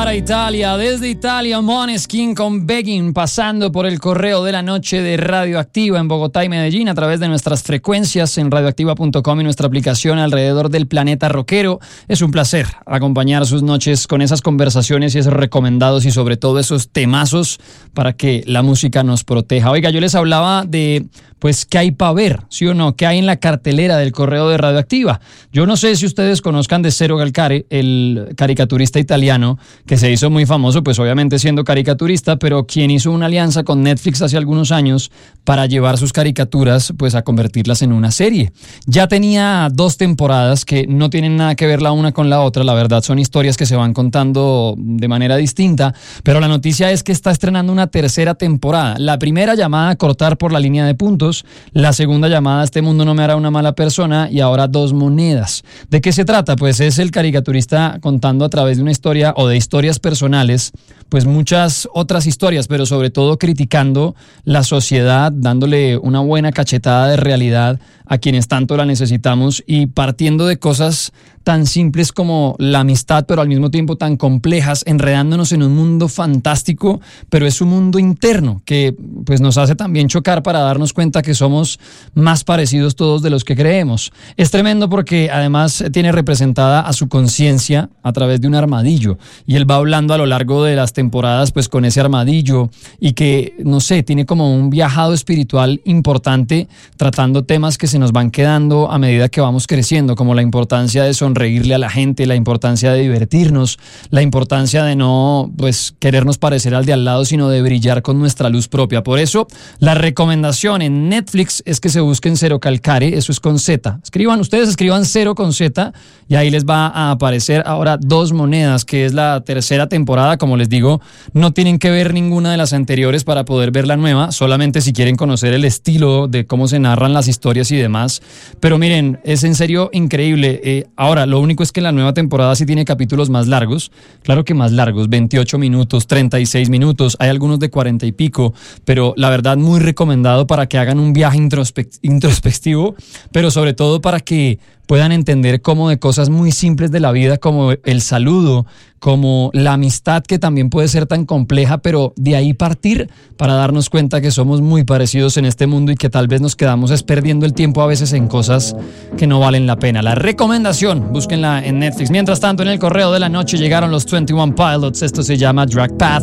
Para Italia, desde Italia, Måneskin con Begging, pasando por el correo de la noche de Radioactiva en Bogotá y Medellín a través de nuestras frecuencias en radioactiva.com y nuestra aplicación alrededor del planeta rockero. Es un placer acompañar sus noches con esas conversaciones y esos recomendados y sobre todo esos temazos para que la música nos proteja. Oiga, yo les hablaba de, pues, qué hay para ver, ¿sí o no? ¿Qué hay en la cartelera del correo de Radioactiva? Yo no sé si ustedes conozcan de Zero Calcare, el caricaturista italiano que se hizo muy famoso, pues obviamente siendo caricaturista, pero quien hizo una alianza con Netflix hace algunos años para llevar sus caricaturas pues a convertirlas en una serie. Ya tenía 2 temporadas que no tienen nada que ver la una con la otra, la verdad son historias que se van contando de manera distinta, pero la noticia es que está estrenando una 3ª temporada. La primera llamada Cortar por la línea de puntos, la segunda llamada Este mundo no me hará una mala persona y ahora 2 monedas. ¿De qué se trata? Pues es el caricaturista contando a través de una historia o de historias personales, pues muchas otras historias, pero sobre todo criticando la sociedad, dándole una buena cachetada de realidad a quienes tanto la necesitamos y partiendo de cosas tan simples como la amistad, pero al mismo tiempo tan complejas, enredándonos en un mundo fantástico, pero es un mundo interno que pues nos hace también chocar para darnos cuenta que somos más parecidos todos de los que creemos. Es tremendo porque además tiene representada a su conciencia a través de un armadillo y él va hablando a lo largo de las temporadas pues con ese armadillo y que, no sé, tiene como un viajado espiritual importante tratando temas que se nos van quedando a medida que vamos creciendo, como la importancia de sonreírle a la gente, la importancia de divertirnos, la importancia de no pues querernos parecer al de al lado, sino de brillar con nuestra luz propia. Por eso, la recomendación en Netflix es que se busquen Zero Calcare, eso es con Z. Ustedes escriban Cero con Z y ahí les va a aparecer ahora 2 monedas, que es la 3ª temporada. Como les digo, no tienen que ver ninguna de las anteriores para poder ver la nueva, solamente si quieren conocer el estilo de cómo se narran las historias y demás. Pero miren, es en serio increíble. Ahora, lo único es que la nueva temporada sí tiene capítulos más largos, claro que más largos, 28 minutos, 36 minutos, hay algunos de 40 y pico, pero la verdad muy recomendado para que hagan un viaje introspectivo, pero sobre todo para que puedan entender cómo de cosas muy simples de la vida como el saludo, como la amistad que también puede ser tan compleja, pero de ahí partir para darnos cuenta que somos muy parecidos en este mundo y que tal vez nos quedamos perdiendo el tiempo a veces en cosas que no valen la pena. La recomendación, búsquenla en Netflix. Mientras tanto, en el correo de la noche llegaron los 21 Pilots, esto se llama Drag Path.